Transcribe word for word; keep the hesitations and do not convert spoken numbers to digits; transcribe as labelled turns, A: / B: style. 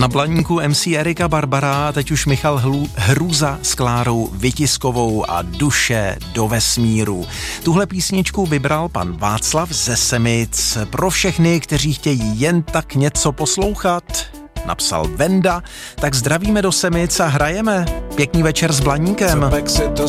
A: Na Blaníku em cé Erika Barbara, teď už Michal Hlu, Hruza s Klárou Vitiskovou a Duše do vesmíru. Tuhle písničku vybral pan Václav ze Semic pro všechny, kteří chtějí jen tak něco poslouchat. Napsal Venda, tak zdravíme do Semic a hrajeme. Pěkný večer s Blaníkem.